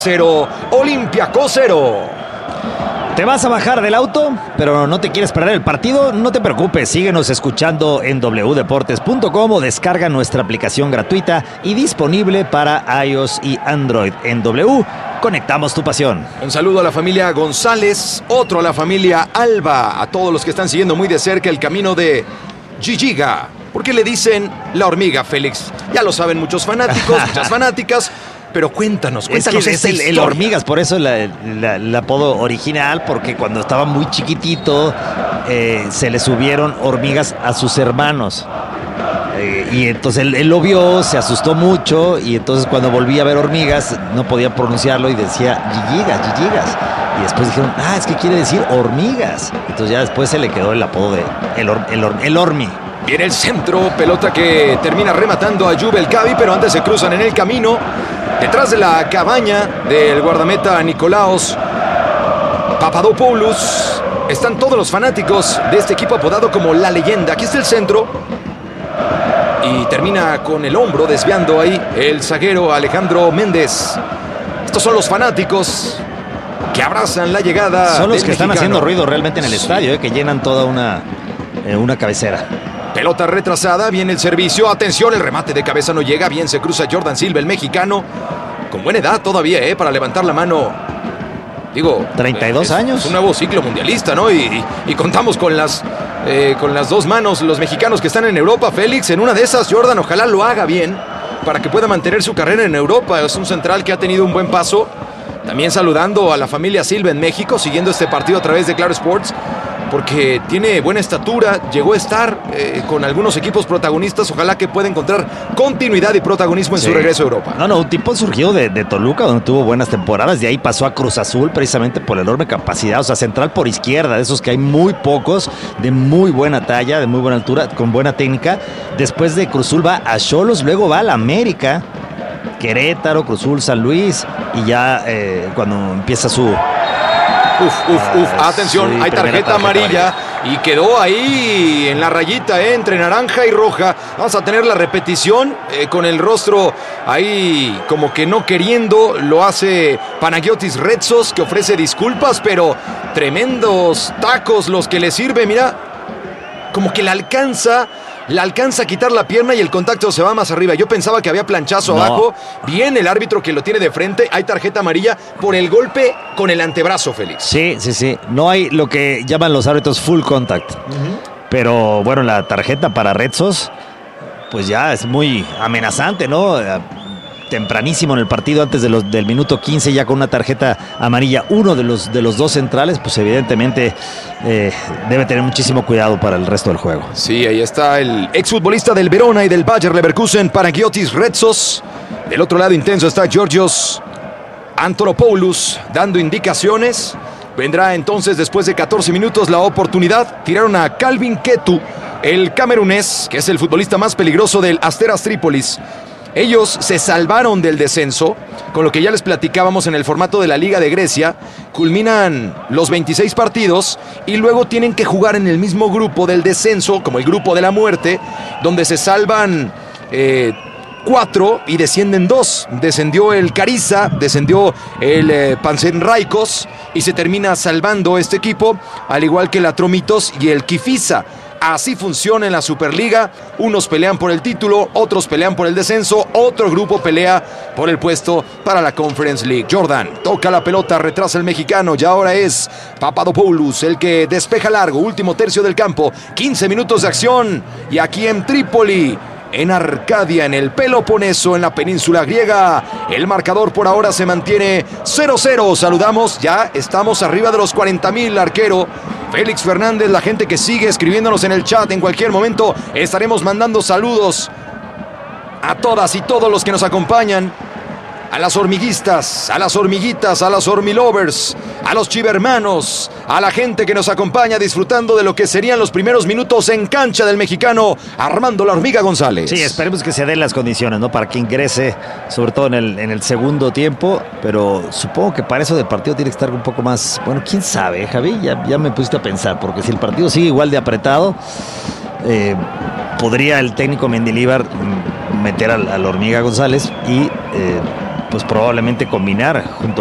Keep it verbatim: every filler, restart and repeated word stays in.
cero, Olympiacos cero. ¿Te vas a bajar del auto, pero no te quieres perder el partido? No te preocupes, síguenos escuchando en doble u deportes punto com o descarga nuestra aplicación gratuita y disponible para iOS y Android. En W, conectamos tu pasión. Un saludo a la familia González, otro a la familia Alba, a todos los que están siguiendo muy de cerca el camino de Gigiga. ¿Por qué le dicen la hormiga, Félix? Ya lo saben muchos fanáticos, muchas fanáticas. Pero cuéntanos, cuéntanos. Es que es el, el hormigas, por eso la, la, el apodo original, porque cuando estaba muy chiquitito eh, se le subieron hormigas a sus hermanos. Eh, y entonces él, él lo vio, se asustó mucho, y entonces cuando volví a ver hormigas no podía pronunciarlo y decía Gigigas, Gigigas. Y después dijeron, ah, es que quiere decir hormigas. Entonces ya después se le quedó el apodo de el, or, el, or, el hormi. Viene el centro, pelota que termina rematando a Jubel Cavi, pero antes se cruzan en el camino. Detrás de la cabaña del guardameta Nikolaos Papadopoulos están todos los fanáticos de este equipo apodado como La Leyenda. Aquí está el centro y termina con el hombro desviando ahí el zaguero Alejandro Méndez. Estos son los fanáticos que abrazan la llegada. Son los que mexicano. Están haciendo ruido realmente en el sí. estadio, eh, que llenan toda una, eh, una cabecera. Pelota retrasada, viene el servicio, atención, el remate de cabeza no llega, bien se cruza Jordan Silva, el mexicano, con buena edad todavía, ¿eh? Para levantar la mano, digo... treinta y dos es, años. Es un nuevo ciclo mundialista, ¿no? Y, y, y contamos con las, eh, con las dos manos, los mexicanos que están en Europa, Félix, en una de esas, Jordan, ojalá lo haga bien, para que pueda mantener su carrera en Europa, es un central que ha tenido un buen paso, también saludando a la familia Silva en México, siguiendo este partido a través de Claro Sports, porque tiene buena estatura, llegó a estar eh, con algunos equipos protagonistas, ojalá que pueda encontrar continuidad y protagonismo en sí. su regreso a Europa. No, no, un tipo surgido de, de Toluca, donde tuvo buenas temporadas, de ahí pasó a Cruz Azul precisamente por la enorme capacidad, o sea, central por izquierda, de esos que hay muy pocos, de muy buena talla, de muy buena altura, con buena técnica. Después de Cruz Azul va a Xolos, luego va a la América, Querétaro, Cruz Azul, San Luis, y ya eh, cuando empieza su... Uf, uf, uf, atención, sí, hay tarjeta, tarjeta amarilla, amarilla y quedó ahí en la rayita eh, entre naranja y roja. Vamos a tener la repetición eh, con el rostro ahí como que no queriendo. Lo hace Panagiotis Retsos, que ofrece disculpas, pero tremendos tacos los que le sirve. Mira, como que le alcanza... Le alcanza a quitar la pierna y el contacto se va más arriba. Yo pensaba que había planchazo no. abajo. Bien el árbitro que lo tiene de frente. Hay tarjeta amarilla por el golpe con el antebrazo, Félix. Sí, sí, sí. No hay lo que llaman los árbitros full contact. Uh-huh. Pero bueno, la tarjeta para Retsos, pues ya es muy amenazante, ¿no? Tempranísimo en el partido, antes de los, del minuto quince, ya con una tarjeta amarilla, uno de los, de los dos centrales, pues evidentemente eh, debe tener muchísimo cuidado para el resto del juego. Sí, ahí está el exfutbolista del Verona y del Bayer Leverkusen, Panagiotis Retsos. Del otro lado intenso está Georgios Antonopoulos dando indicaciones. Vendrá entonces después de catorce minutos la oportunidad. Tiraron a Calvin Ketu, el camerunés, que es el futbolista más peligroso del Asteras Trípolis. Ellos se salvaron del descenso, con lo que ya les platicábamos en el formato de la Liga de Grecia. Culminan los veintiséis partidos y luego tienen que jugar en el mismo grupo del descenso, como el grupo de la muerte, donde se salvan eh, cuatro y descienden dos. Descendió el Cariza, descendió el eh, Panathinaikos y se termina salvando este equipo, al igual que el Atromitos y el Kifisa. Así funciona en la Superliga. Unos pelean por el título, otros pelean por el descenso, otro grupo pelea por el puesto para la Conference League. Jordan toca la pelota, retrasa el mexicano y ahora es Papadopoulos el que despeja largo. Último tercio del campo, quince minutos de acción y aquí en Trípoli, en Arcadia, en el Peloponeso, en la península griega, el marcador por ahora se mantiene cero cero. Saludamos, ya estamos arriba de los cuarenta mil, arquero Félix Fernández, la gente que sigue escribiéndonos en el chat. En cualquier momento estaremos mandando saludos a todas y todos los que nos acompañan. A las hormiguistas, a las hormiguitas, a las hormilovers, a los chivermanos, a la gente que nos acompaña disfrutando de lo que serían los primeros minutos en cancha del mexicano Armando La Hormiga González. Sí, esperemos que se den las condiciones, ¿no? Para que ingrese, sobre todo en el, en el segundo tiempo, pero supongo que para eso del partido tiene que estar un poco más, bueno, quién sabe, Javi, ya, ya me pusiste a pensar, porque si el partido sigue igual de apretado, eh, podría el técnico Mendilibar meter al, al Hormiga González y... Eh, pues probablemente combinar junto